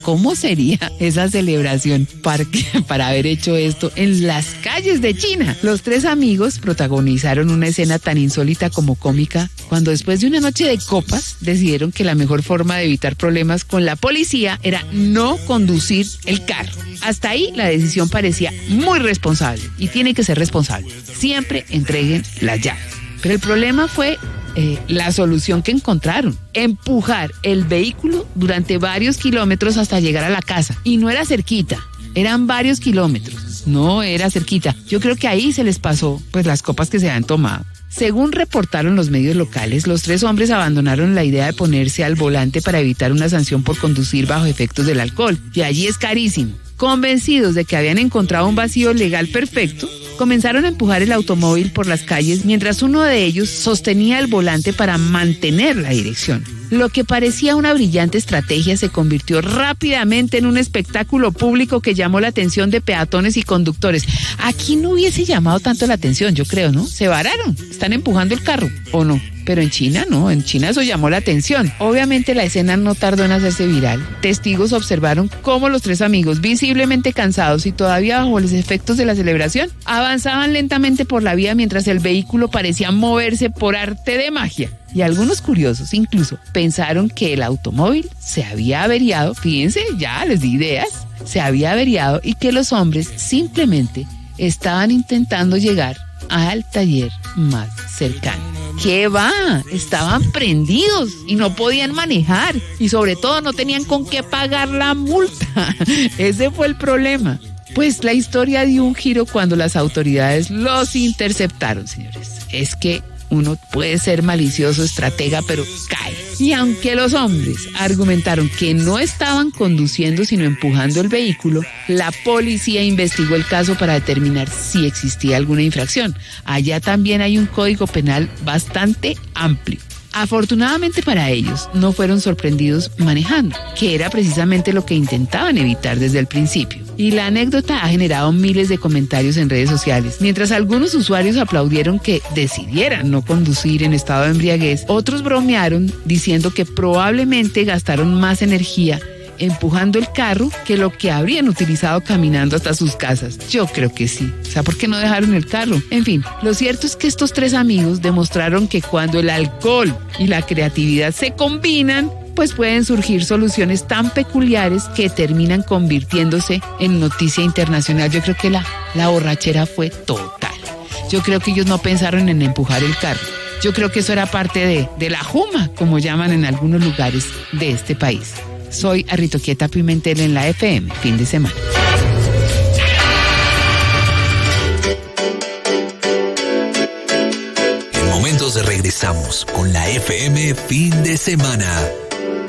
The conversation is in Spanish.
¿Cómo sería esa celebración para haber hecho esto en las calles de China? Los tres amigos protagonizaron una escena tan insólita como cómica cuando después de una noche de copas decidieron que la mejor forma de evitar problemas con la policía era no conducir el carro. Hasta ahí la decisión parecía muy responsable y tiene que ser responsable. Siempre entreguen las llaves. Pero el problema fue la solución que encontraron: empujar el vehículo durante varios kilómetros hasta llegar a la casa. Y no era cerquita, eran varios kilómetros. No era cerquita. Yo creo que ahí se les pasó pues las copas que se habían tomado. Según reportaron los medios locales, los tres hombres abandonaron la idea de ponerse al volante para evitar una sanción por conducir bajo efectos del alcohol. Y allí es carísimo. Convencidos de que habían encontrado un vacío legal perfecto, comenzaron a empujar el automóvil por las calles mientras uno de ellos sostenía el volante para mantener la dirección. Lo que parecía una brillante estrategia se convirtió rápidamente en un espectáculo público que llamó la atención de peatones y conductores. Aquí no hubiese llamado tanto la atención, yo creo, ¿no? Se vararon, están empujando el carro, ¿o no? Pero en China no, en China eso llamó la atención. Obviamente la escena no tardó en hacerse viral. Testigos observaron cómo los tres amigos, visiblemente cansados y todavía bajo los efectos de la celebración, avanzaban lentamente por la vía mientras el vehículo parecía moverse por arte de magia. Y algunos curiosos incluso pensaron que el automóvil se había averiado. Fíjense, ya les di ideas. Se había averiado y que los hombres simplemente estaban intentando llegar al taller más cercano. ¿Qué va? Estaban prendidos y no podían manejar y sobre todo no tenían con qué pagar la multa. Ese fue el problema. Pues la historia dio un giro cuando las autoridades los interceptaron, señores. Es que uno puede ser malicioso, estratega, pero cae. Y aunque los hombres argumentaron que no estaban conduciendo sino empujando el vehículo, la policía investigó el caso para determinar si existía alguna infracción. Allá también hay un código penal bastante amplio. Afortunadamente para ellos, no fueron sorprendidos manejando, que era precisamente lo que intentaban evitar desde el principio. Y la anécdota ha generado miles de comentarios en redes sociales. Mientras algunos usuarios aplaudieron que decidieran no conducir en estado de embriaguez, otros bromearon diciendo que probablemente gastaron más energía empujando el carro que lo que habrían utilizado caminando hasta sus casas. Yo creo que sí. O sea, ¿por qué no dejaron el carro? En fin, lo cierto es que estos tres amigos demostraron que cuando el alcohol y la creatividad se combinan, pues pueden surgir soluciones tan peculiares que terminan convirtiéndose en noticia internacional. Yo creo que la borrachera fue total. Yo creo que ellos no pensaron en empujar el carro. Yo creo que eso era parte de la juma, como llaman en algunos lugares de este país. Soy Arritoquieta Pimentel en la FM, fin de semana. En momentos regresamos con la FM fin de semana.